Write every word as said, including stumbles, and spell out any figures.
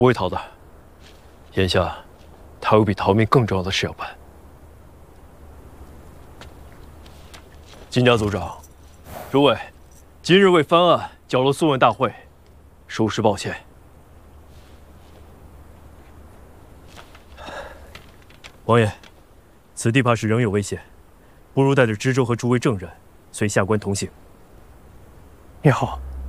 不会逃的。眼下，他有比逃命更重要的事要办。金家族长，诸位，今日为翻案搅了诉问大会，属实抱歉。 王爷，此地怕是仍有危险，不如带着知州和诸位证人随下官同行。 也好。